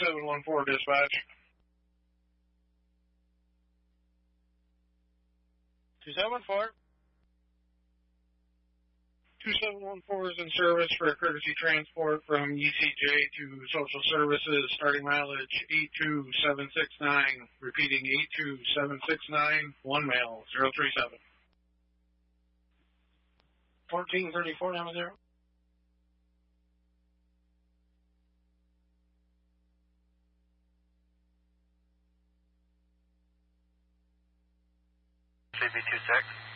2714 dispatch. 2714. 2714 is in service for a courtesy transport from ECJ to Social Services, starting mileage 82769. Repeating 82769, one male, 037. 1434, number 0. CB26.